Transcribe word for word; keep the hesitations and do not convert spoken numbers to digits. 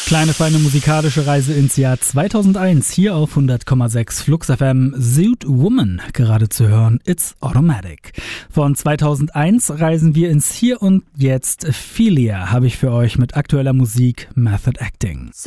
Kleine feine musikalische Reise ins Jahr zweitausendeins, hier auf hundert Komma sechs Flux F M, Suit Woman, gerade zu hören, It's Automatic. Von zweitausendeins reisen wir ins Hier und Jetzt. Philia habe ich für euch mit aktueller Musik Method Acting.